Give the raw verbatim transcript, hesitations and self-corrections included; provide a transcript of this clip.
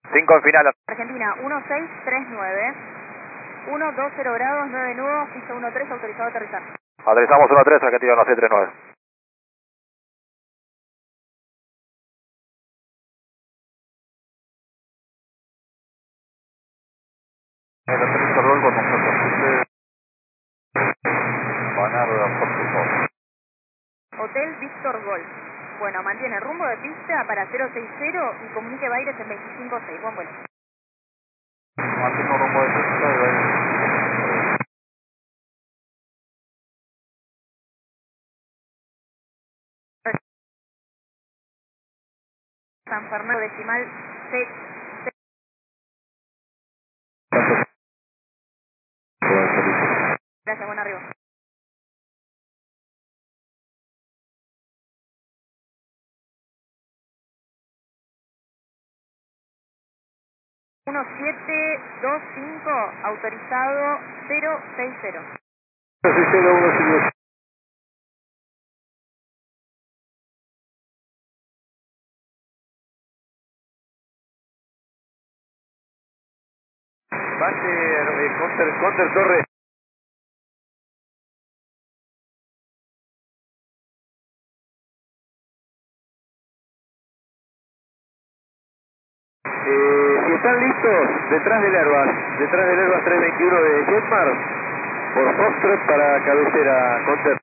cinco en final. Argentina, uno seis tres nueve. uno dos cero grados, nueve nudos, piso uno tres, autorizado a aterrizar. Aterrizamos uno tres, Argentina uno seis tres nueve. El aterrizo rol con nosotros. Banarda, por favor. Hotel Víctor Golf. Bueno, mantiene rumbo de pista para cero seis cero y comunique Baires en veinticinco seis. Buen vuelo. Mantengo rumbo de pista y Baires. San Fernando decimal C. Gracias, buen arribo. uno siete dos cinco, autorizado cero seis cero. seis cero uno cinco. Base, eh, counter, counter torre. Eh, si están listos, detrás del Airbus, detrás del Airbus trescientos veintiuno de Jetmar, por Foxtrot para cabecera, counter.